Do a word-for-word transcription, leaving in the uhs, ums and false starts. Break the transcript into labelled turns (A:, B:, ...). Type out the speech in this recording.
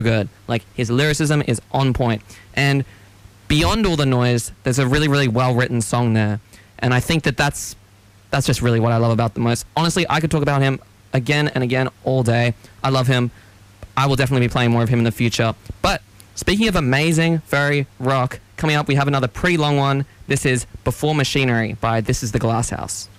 A: good. Like, his lyricism is on point. And beyond all the noise, there's a really, really well-written song there. And I think that that's, that's just really what I love about the most. Honestly, I could talk about him again and again all day. I love him. I will definitely be playing more of him in the future. But speaking of amazing furry rock, coming up we have another pretty long one. This is Before Machinery by This Is the Glass House.